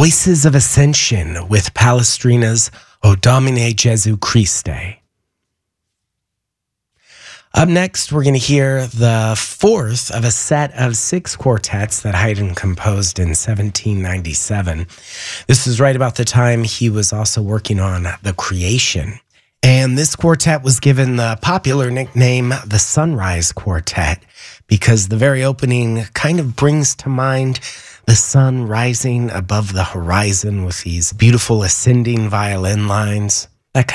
Voices of Ascension with Palestrina's O Domine Jesu Christe. Up next, we're going to hear the fourth of a set of 6 quartets that Haydn composed in 1797. This is right about the time he was also working on The Creation. And this quartet was given the popular nickname the Sunrise Quartet because the very opening kind of brings to mind the sun rising above the horizon with these beautiful ascending violin lines.